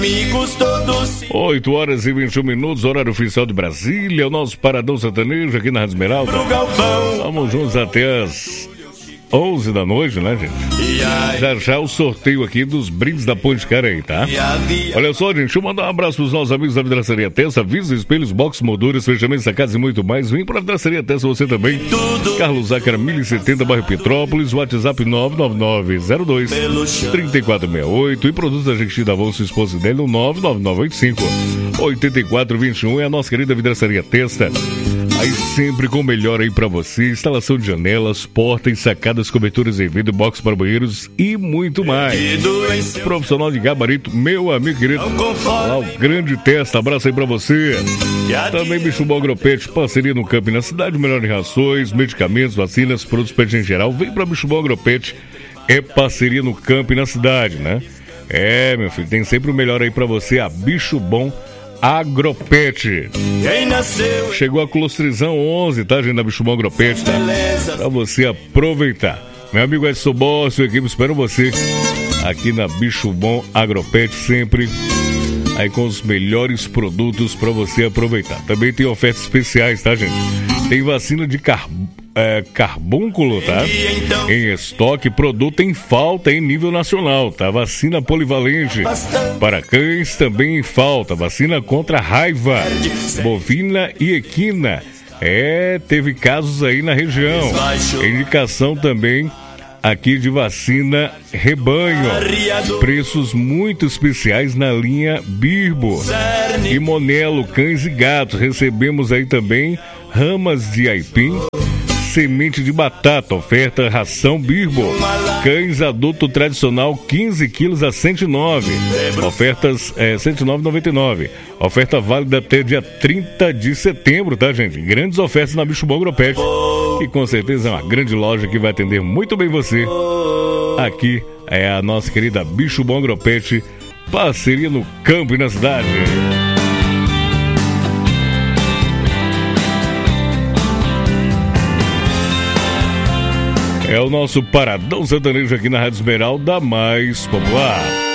Amigos todos. 8 horas e 21 minutos, horário oficial de Brasília, o nosso Paradão Sertanejo aqui na Rádio Esmeralda. Vamos juntos até as 11 da noite, né, gente? Já o sorteio aqui dos brindes da Ponte Careí, tá? Olha só, gente, deixa eu mandar um abraço pros nossos amigos da Vidraçaria Tessa, Visa, espelhos, box, molduras, fechamentos, sacadas e muito mais. Vem pra Vidraçaria Tessa você também. Carlos Zácara, 1070, bairro Petrópolis, WhatsApp 99902-3468 e produtos da Jequiti da Bolsa Esposa dele no 99985-8421 é a nossa querida Vidraçaria Tessa. Aí sempre com o melhor aí pra você, instalação de janelas, portas, sacadas, coberturas em vidro, box para banheiros e muito mais. Profissional de gabarito, meu amigo querido, lá o grande Testa, abraço aí pra você. Também Bicho Bom Agropet, parceria no campo e na cidade, melhor em rações, medicamentos, vacinas, produtos pet em geral, vem pra Bicho Bom Agropet, é parceria no campo e na cidade, né? É, meu filho, tem sempre o melhor aí pra você, a Bicho Bom Agropet. Chegou a Colostrizão 11, tá, gente, da Bicho Bom Agropet, tá? Pra você aproveitar. Meu amigo Edson Boss, sua equipe, espero você aqui na Bicho Bom Agropet, sempre aí com os melhores produtos pra você aproveitar. Também tem ofertas especiais, tá, gente? Tem vacina de carbúnculo, tá? Em estoque, produto em falta em nível nacional, tá? Vacina polivalente para cães também em falta. Vacina contra raiva, bovina e equina. Teve casos aí na região. Indicação também aqui de vacina rebanho. Preços muito especiais na linha Birbo e Monelo, cães e gatos. Recebemos aí também ramas de aipim, semente de batata, oferta ração Birbo, cães adulto tradicional 15 quilos a 109, ofertas 109,99, oferta válida até dia 30 de setembro, tá, gente? Grandes ofertas na Bicho Bom Agropet, e com certeza é uma grande loja que vai atender muito bem você. Aqui é a nossa querida Bicho Bom Agropet, parceria no campo e na cidade. É o nosso Paradão Sertanejo aqui na Rádio Esmeralda, mais popular.